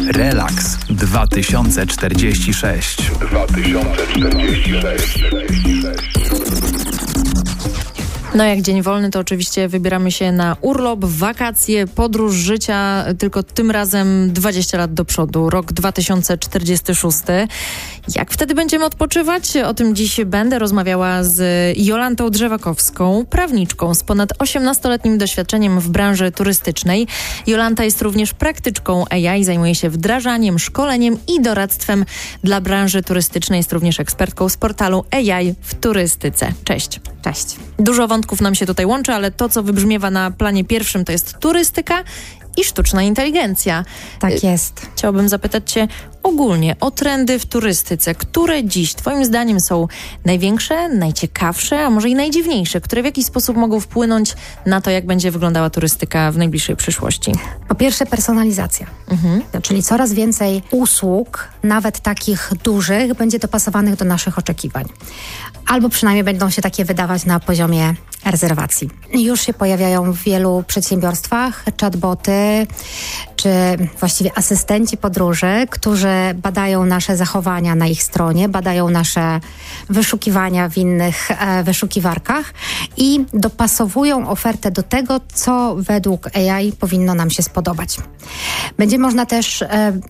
Relaks 2046. No jak dzień wolny, to oczywiście wybieramy się na urlop, wakacje, podróż życia, tylko tym razem 20 lat do przodu, rok 2046. Jak wtedy będziemy odpoczywać? O tym dziś będę rozmawiała z Jolantą Drzewakowską, prawniczką z ponad 18-letnim doświadczeniem w branży turystycznej. Jolanta jest również praktyczką AI, zajmuje się wdrażaniem, szkoleniem i doradztwem dla branży turystycznej. Jest również ekspertką z portalu AI w turystyce. Cześć. Cześć. Dużo wątków nam się tutaj łączy, ale to, co wybrzmiewa na planie pierwszym, to jest turystyka i sztuczna inteligencja. Tak jest. Chciałabym zapytać Cię ogólnie o trendy w turystyce, które dziś Twoim zdaniem są największe, najciekawsze, a może i najdziwniejsze, które w jakiś sposób mogą wpłynąć na to, jak będzie wyglądała turystyka w najbliższej przyszłości. Po pierwsze personalizacja, czyli coraz więcej usług, nawet takich dużych, będzie dopasowanych do naszych oczekiwań. Albo przynajmniej będą się takie wydawać na poziomie rezerwacji. Już się pojawiają w wielu przedsiębiorstwach chatboty, czy właściwie asystenci podróży, którzy badają nasze zachowania na ich stronie, badają nasze wyszukiwania w innych wyszukiwarkach i dopasowują ofertę do tego, co według AI powinno nam się spodobać. Będzie można też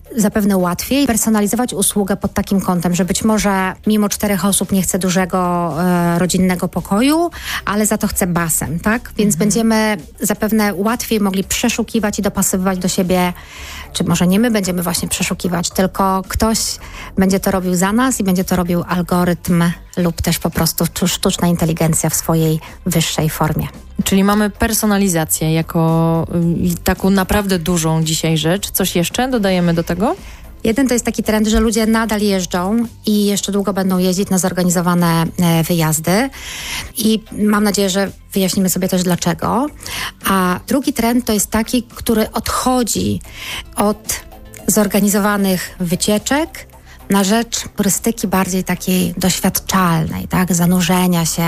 zapewne łatwiej personalizować usługę pod takim kątem, że być może mimo 4 osób nie chce dużego rodzinnego pokoju, ale za to chce basen, tak? Więc będziemy zapewne łatwiej mogli przeszukiwać i dopasowywać do siebie, czy może nie my będziemy właśnie przeszukiwać, tylko ktoś będzie to robił za nas i będzie to robił algorytm lub też po prostu sztuczna inteligencja w swojej wyższej formie. Czyli mamy personalizację jako taką naprawdę dużą dzisiaj rzecz. Coś jeszcze dodajemy do tego? Jeden to jest taki trend, że ludzie nadal jeżdżą i jeszcze długo będą jeździć na zorganizowane wyjazdy i mam nadzieję, że wyjaśnimy sobie też dlaczego. A drugi trend to jest taki, który odchodzi od zorganizowanych wycieczek na rzecz turystyki bardziej takiej doświadczalnej, tak? Zanurzenia się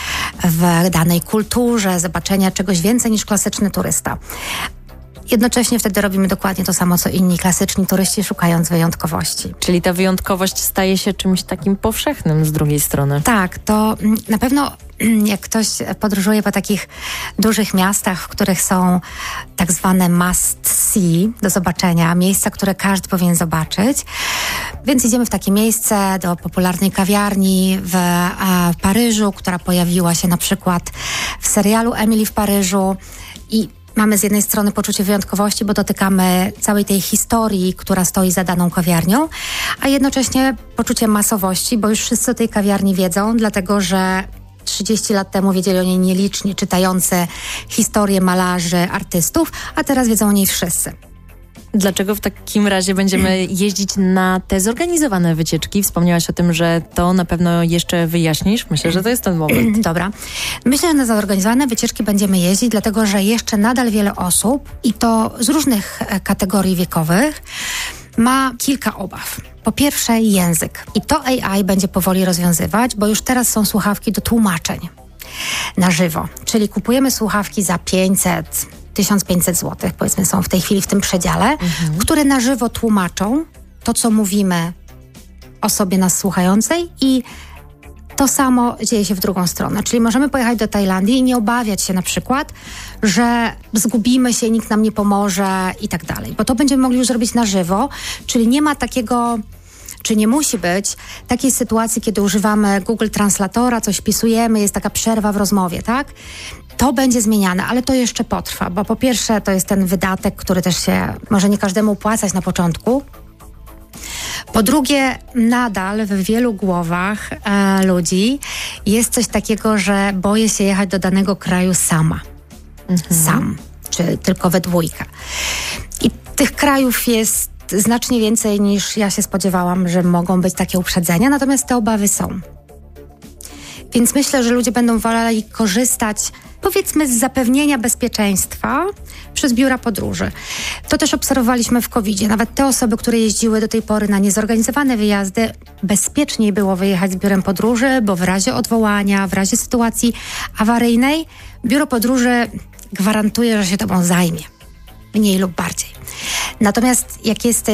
w danej kulturze, zobaczenia czegoś więcej niż klasyczny turysta. Jednocześnie wtedy robimy dokładnie to samo, co inni klasyczni turyści, szukając wyjątkowości. Czyli ta wyjątkowość staje się czymś takim powszechnym z drugiej strony. Tak, to na pewno jak ktoś podróżuje po takich dużych miastach, w których są tak zwane must see do zobaczenia, miejsca, które każdy powinien zobaczyć. Więc idziemy w takie miejsce do popularnej kawiarni w Paryżu, która pojawiła się na przykład w serialu Emily w Paryżu i mamy z jednej strony poczucie wyjątkowości, bo dotykamy całej tej historii, która stoi za daną kawiarnią, a jednocześnie poczucie masowości, bo już wszyscy o tej kawiarni wiedzą, dlatego że 30 lat temu wiedzieli o niej nieliczni, czytający historię malarzy, artystów, a teraz wiedzą o niej wszyscy. Dlaczego w takim razie będziemy jeździć na te zorganizowane wycieczki? Wspomniałaś o tym, że to na pewno jeszcze wyjaśnisz. Myślę, że to jest ten moment. Dobra. Myślę, że na zorganizowane wycieczki będziemy jeździć, dlatego że jeszcze nadal wiele osób, i to z różnych kategorii wiekowych, ma kilka obaw. Po pierwsze język. I to AI będzie powoli rozwiązywać, bo już teraz są słuchawki do tłumaczeń na żywo. Czyli kupujemy słuchawki za 1500 zł, powiedzmy są w tej chwili w tym przedziale, które na żywo tłumaczą to, co mówimy osobie nas słuchającej i to samo dzieje się w drugą stronę. Czyli możemy pojechać do Tajlandii i nie obawiać się na przykład, że zgubimy się, nikt nam nie pomoże i tak dalej. Bo to będziemy mogli już zrobić na żywo, czyli nie ma takiego, czy nie musi być takiej sytuacji, kiedy używamy Google Translatora, coś wpisujemy, jest taka przerwa w rozmowie, tak? To będzie zmieniane, ale to jeszcze potrwa, bo po pierwsze to jest ten wydatek, który też się może nie każdemu opłacać na początku. Po drugie, nadal w wielu głowach ludzi jest coś takiego, że boję się jechać do danego kraju sama. Sam, czy tylko we dwójkę. I tych krajów jest znacznie więcej niż ja się spodziewałam, że mogą być takie uprzedzenia, natomiast te obawy są. Więc myślę, że ludzie będą woleli korzystać, powiedzmy, z zapewnienia bezpieczeństwa przez biura podróży. To też obserwowaliśmy w COVID-zie. Nawet te osoby, które jeździły do tej pory na niezorganizowane wyjazdy, bezpieczniej było wyjechać z biurem podróży, bo w razie odwołania, w razie sytuacji awaryjnej, biuro podróży gwarantuje, że się tobą zajmie. Mniej lub bardziej. Natomiast jak jesteś